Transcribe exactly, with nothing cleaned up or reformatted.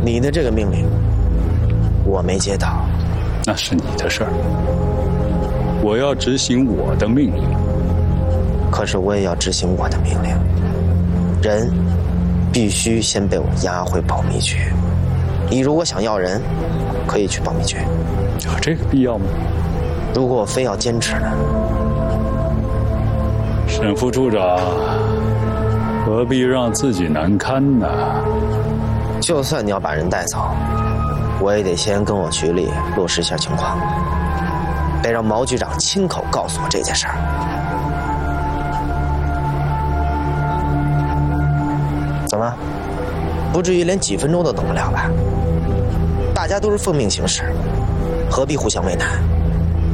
你的这个命令，我没接到， 那是你的事儿。我要执行我的命令。 可是我也要执行我的命令。人必须先被我押回保密局。你如果想要人，可以去保密局。 有这个必要吗？ 如果我非要坚持呢？ 沈副处长，何必让自己难堪呢？ 就算你要把人带走，我也得先跟我局里落实一下情况，得让毛局长亲口告诉我这件事儿。怎么，不至于连几分钟都等不了吧？大家都是奉命行事，何必互相为难？